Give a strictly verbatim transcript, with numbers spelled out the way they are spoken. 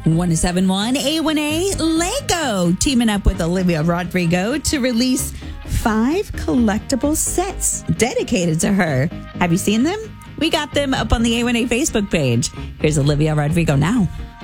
one oh seven point one A one A Lego teaming up with Olivia Rodrigo to release five collectible sets dedicated to her. Have you seen them? We got them up on the A one A Facebook page. Here's Olivia Rodrigo now.